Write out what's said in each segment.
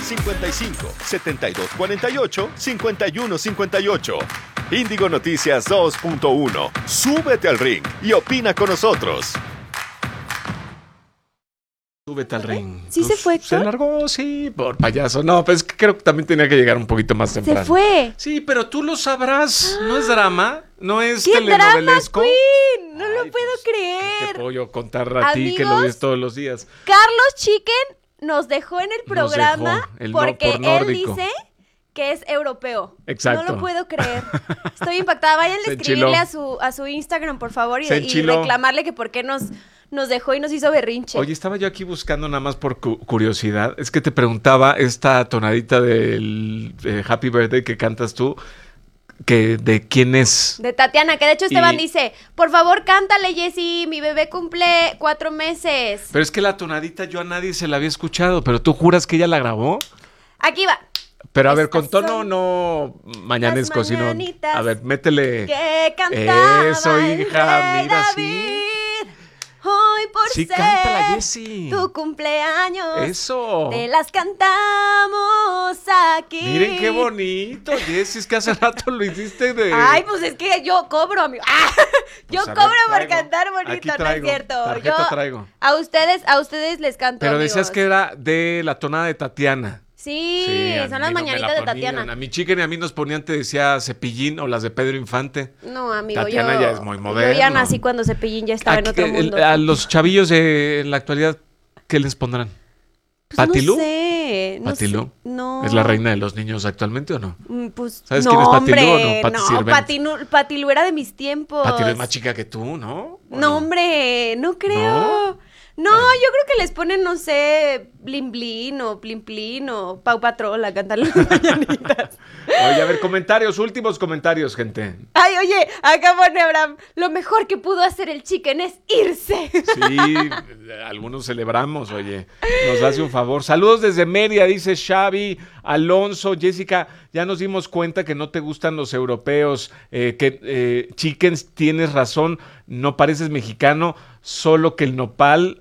55 72 48 51 58. Índigo Noticias 2.1. Súbete al ring y opina con nosotros. Súbete al ring. ¿Sí se fue, Héctor? Se largó, sí, por payaso. No, pues creo que también tenía que llegar un poquito más temprano. Se fue. Sí, pero tú lo sabrás. No es drama, no es ¡Qué telenovelesco. drama queen! No lo puedo ¿Qué creer. te puedo yo contar a ti que lo ves todos los días? Carlos Chicken nos dejó en el programa porque él dice que es europeo. Exacto. No lo puedo creer. Estoy impactada. Vayan a escribirle a su Instagram, por favor, y reclamarle que por qué nos dejó y nos hizo berrinche. Oye, estaba yo aquí buscando nada más por curiosidad. Es que te preguntaba esta tonadita del Happy Birthday que cantas tú, que ¿de quién es? De Tatiana, que de hecho Esteban dice, por favor, cántale, Jessy, mi bebé cumple 4 meses. Pero es que la tonadita yo a nadie se la había escuchado, pero ¿tú juras que ella la grabó? Aquí va. Pero a ver, con tono no mañanesco, sino... A ver, métele... Que cantaba eso, hija, mira, sí. Hoy por sí, ser cántala, Jessy. Tu cumpleaños. Eso. Te las cantamos aquí. Miren qué bonito, Jessy, es que hace rato lo hiciste de... Ay, pues es que yo cobro, amigo. Yo pues cobro por cantar bonito, traigo, no es cierto. Tarjeta traigo. A ustedes les canto, pero amigos. decías que era de la tonada de Tatiana. Sí, son las mañanitas de Tatiana. A mi Chicken y a mí nos ponían, te decía Cepillín o las de Pedro Infante. No, amigo, Tatiana ya es muy moderna. Yo ya nací cuando Cepillín ya estaba en otro mundo. A los chavillos en la actualidad, ¿qué les pondrán? Pues ¿Patilú? No sé. ¿Patilú? No. ¿Es la reina de los niños actualmente o no? Pues, ¿Sabes no, quién es Patilú hombre, o no? Patilú era de mis tiempos. Patilú es más chica que tú, ¿no? No, hombre, no creo. No, yo creo que les ponen, no sé, Blin Blin o Plin Plin o Pau Patrol a cantar las mañanitas. Oye, a ver, últimos comentarios, gente. Ay, oye, acá pone Abraham, lo mejor que pudo hacer el Chicken es irse. Sí, algunos celebramos, oye, nos hace un favor. Saludos desde Mérida, dice Xavi, Alonso, Jessica, ya nos dimos cuenta que no te gustan los europeos, Chicken, tienes razón, no pareces mexicano, solo que el nopal...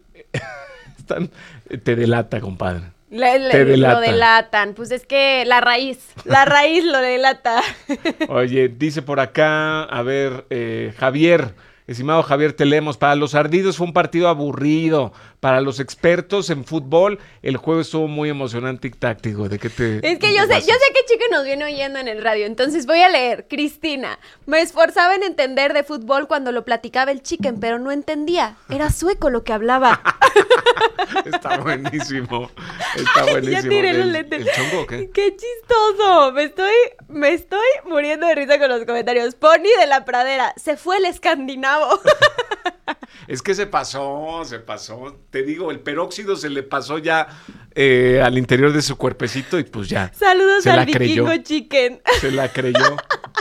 te delata, compadre. Lo delatan. Pues es que la raíz lo delata. Oye, dice por acá, a ver, Javier, estimado Javier, te leemos. Para los ardidos fue un partido aburrido. Para los expertos en fútbol, el juego estuvo muy emocionante y táctico. ¿De qué te...? Es que yo sé que Chicken nos viene oyendo en el radio, entonces voy a leer. Cristina, me esforzaba en entender de fútbol cuando lo platicaba el Chicken, pero no entendía. Era sueco lo que hablaba. Está buenísimo. Está buenísimo. Ya tiré los lentes. ¿El chongo o qué? ¡Qué chistoso! Me estoy muriendo de risa con los comentarios. Pony de la pradera, se fue el escandinavo. Es que se pasó. Te digo, el peróxido se le pasó ya al interior de su cuerpecito y pues ya. Saludos al vikingo Chicken. Se la creyó.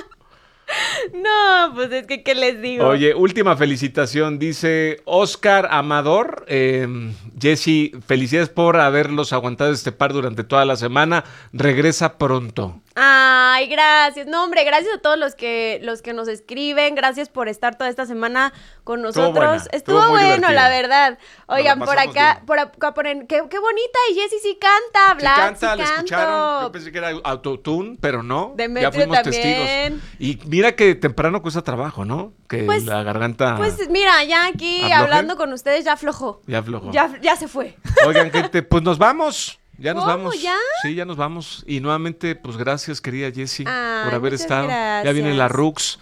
No, pues es que, ¿qué les digo? Oye, última felicitación, dice Oscar Amador. Jessy, felicidades por haberlos aguantado este par durante toda la semana. Regresa pronto. Ay, gracias. No, hombre, gracias a todos los que nos escriben. Gracias por estar toda esta semana con nosotros. Estuvo bueno, la verdad. Oigan, por acá ponen, qué bonita, y Jessy sí canta, Vlad, sí canta, sí la escucharon. Yo pensé que era autotune, pero no. Demetrio ya fuimos también. testigos. Y mira que temprano cuesta trabajo, ¿no? Que pues, la garganta... Pues mira, ya aquí ¿afloje? Hablando con ustedes ya aflojó. Ya se fue. Oigan, gente, pues nos vamos. Ya nos vamos. ¿Ya? Sí, ya nos vamos. Y nuevamente, pues gracias, querida Jessy, por haber estado. Gracias. Ya viene la Rux.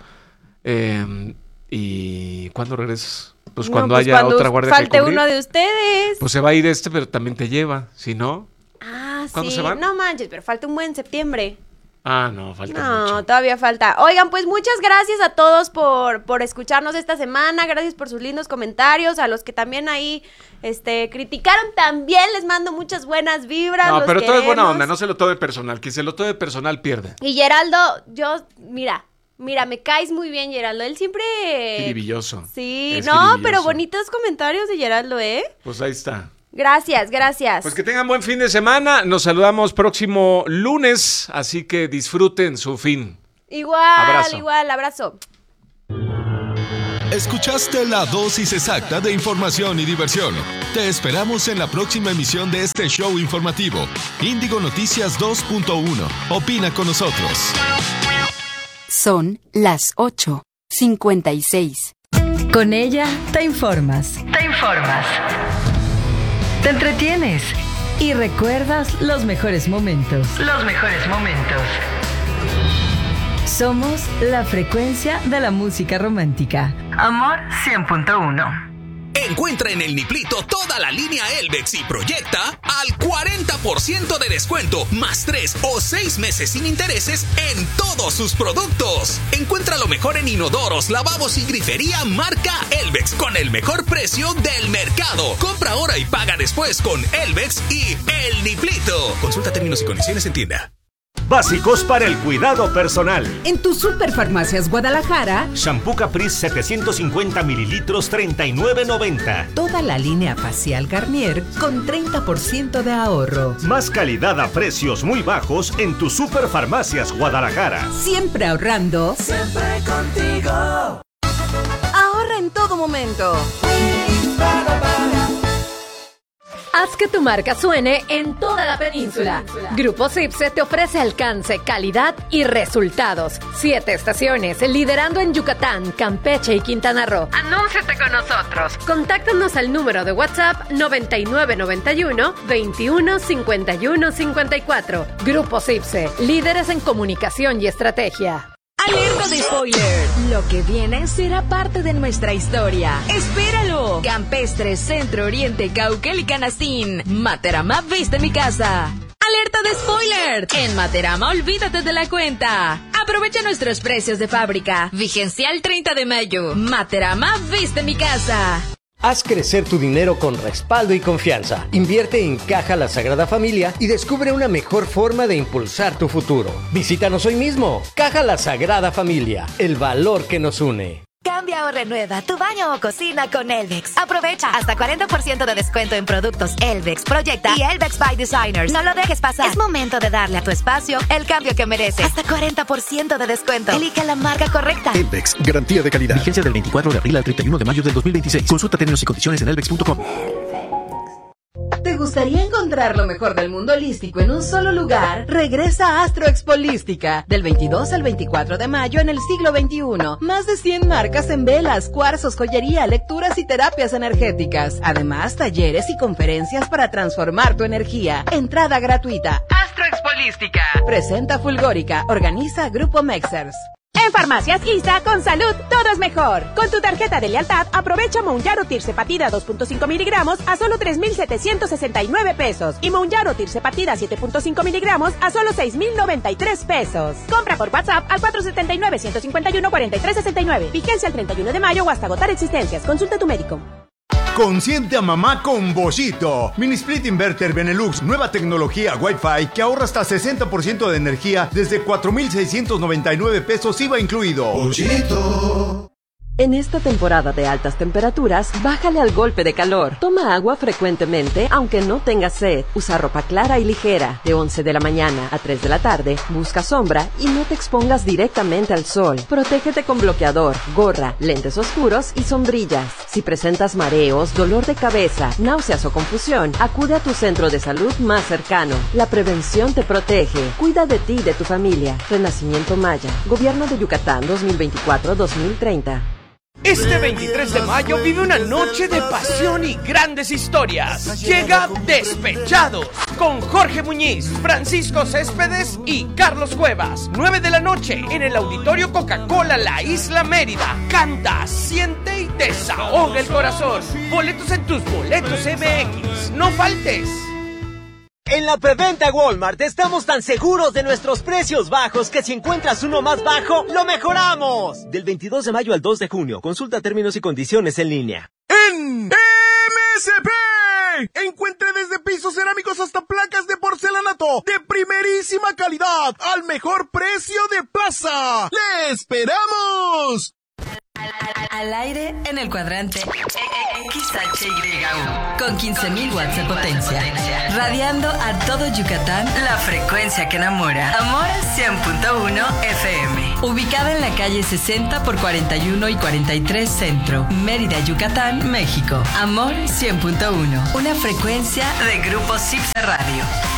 ¿Y cuándo regresas? Pues cuando haya otra guardia que cubrir. Falte uno de ustedes. Pues se va a ir pero también te lleva. Si no... ¿Cuándo se van? No manches, pero falta un buen septiembre. No, falta mucho. No, todavía falta. Oigan, pues muchas gracias a todos por escucharnos esta semana. Gracias por sus lindos comentarios. A los que también ahí criticaron también, les mando muchas buenas vibras. No, pero todo es buena onda, no se lo tome personal. Quien se lo tome personal pierde. Y Geraldo, mira, me caes muy bien, Geraldo. Él siempre... Jiribilloso. Sí, no, pero bonitos comentarios de Geraldo, ¿eh? Pues ahí está. Gracias. Pues que tengan buen fin de semana. Nos saludamos próximo lunes, así que disfruten su fin. Igual, abrazo. Escuchaste la dosis exacta de información y diversión. Te esperamos en la próxima emisión de este show informativo. Índigo Noticias 2.1. Opina con nosotros. Son las 8:56. Con ella te informas. Te entretienes y recuerdas los mejores momentos. Somos la frecuencia de la música romántica. Amor 100.1. Encuentra en el Niplito toda la línea Elvex y Proyecta al 40% de descuento, más 3 o 6 meses sin intereses en todos sus productos. Encuentra lo mejor en inodoros, lavabos y grifería marca Elvex con el mejor precio del mercado. Compra ahora y paga después con Elvex y el Niplito. Consulta términos y condiciones en tienda. Básicos para el cuidado personal. En tu Superfarmacias Guadalajara, Shampoo Caprice 750 mililitros, $39.90. toda la línea facial Garnier con 30% de ahorro. Más calidad a precios muy bajos en tu Superfarmacias Guadalajara. Siempre ahorrando. Siempre contigo. Ahorra en todo momento. Haz que tu marca suene en toda la península. Grupo Sipse te ofrece alcance, calidad y resultados. 7 estaciones, liderando en Yucatán, Campeche y Quintana Roo. Anúnciate con nosotros. Contáctanos al número de WhatsApp 9991 21 51 54. Grupo Sipse, líderes en comunicación y estrategia. ¡Alerta de spoiler! Lo que viene será parte de nuestra historia. ¡Espéralo! Campestre, Centro, Oriente, Cauquel y Canastín. Materama viste mi casa. ¡Alerta de spoiler! En Materama olvídate de la cuenta. Aprovecha nuestros precios de fábrica. Vigencia el 30 de mayo. Materama viste mi casa. Haz crecer tu dinero con respaldo y confianza. Invierte en Caja La Sagrada Familia y descubre una mejor forma de impulsar tu futuro. Visítanos hoy mismo. Caja La Sagrada Familia, el valor que nos une. Cambia o renueva tu baño o cocina con Elvex. Aprovecha hasta 40% de descuento en productos Elvex, Proyecta y Elvex by Designers. No lo dejes pasar. Es momento de darle a tu espacio el cambio que merece. Hasta 40% de descuento. Elige la marca correcta. Elvex, garantía de calidad. Vigencia del 24 de abril al 31 de mayo del 2026. Consulta términos y condiciones en elvex.com. ¿Te gustaría encontrar lo mejor del mundo holístico en un solo lugar? Regresa a Astro Expo Holística, del 22 al 24 de mayo en el siglo XXI. Más de 100 marcas en velas, cuarzos, joyería, lecturas y terapias energéticas. Además, talleres y conferencias para transformar tu energía. Entrada gratuita. Astro Expo Holística. Presenta Fulgórica. Organiza Grupo Mexers. En Farmacias ISA, con salud, todo es mejor. Con tu tarjeta de lealtad, aprovecha Mounjaro Tirzepatida 2.5 miligramos a solo 3,769 pesos. Y Mounjaro Tirzepatida 7.5 miligramos a solo 6,093 pesos. Compra por WhatsApp al 479-151-4369. Vigencia el 31 de mayo o hasta agotar existencias. Consulta a tu médico. Consiente a mamá con Boschito. Mini Split Inverter Benelux, nueva tecnología Wi-Fi que ahorra hasta 60% de energía desde 4,699 pesos IVA incluido. Boschito. En esta temporada de altas temperaturas, bájale al golpe de calor. Toma agua frecuentemente, aunque no tengas sed. Usa ropa clara y ligera. De 11 de la mañana a 3 de la tarde, busca sombra y no te expongas directamente al sol. Protégete con bloqueador, gorra, lentes oscuros y sombrillas. Si presentas mareos, dolor de cabeza, náuseas o confusión, acude a tu centro de salud más cercano. La prevención te protege. Cuida de ti y de tu familia. Renacimiento Maya. Gobierno de Yucatán 2024-2030. Este 23 de mayo vive una noche de pasión y grandes historias. Llega Despechados con Jorge Muñiz, Francisco Céspedes y Carlos Cuevas. 9 de la noche en el Auditorio Coca-Cola La Isla Mérida. Canta, siente y desahoga el corazón. Boletos en tus boletos MX. No faltes. En la preventa Walmart estamos tan seguros de nuestros precios bajos que si encuentras uno más bajo, ¡lo mejoramos! Del 22 de mayo al 2 de junio. Consulta términos y condiciones en línea. En MSP encuentre desde pisos cerámicos hasta placas de porcelanato de primerísima calidad al mejor precio de plaza. ¡Le esperamos! Al aire en el cuadrante XHYU, con 15.000 watts de potencia, radiando a todo Yucatán la frecuencia que enamora. Amor 100.1 FM, ubicada en la calle 60 por 41 y 43 Centro, Mérida, Yucatán, México. Amor 100.1, una frecuencia de Grupo Cipse Radio.